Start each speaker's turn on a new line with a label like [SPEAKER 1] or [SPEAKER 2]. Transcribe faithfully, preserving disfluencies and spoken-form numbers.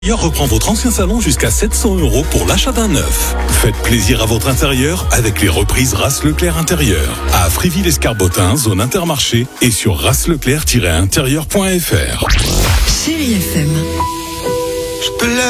[SPEAKER 1] Reprend votre ancien salon jusqu'à sept cents euros pour l'achat d'un neuf. Faites plaisir à votre intérieur avec les reprises Race Leclerc Intérieur à Fréville-Escarbotin, zone Intermarché et sur race leclerc tiret intérieur point f r.
[SPEAKER 2] Chérie F M.
[SPEAKER 3] Je te laisse.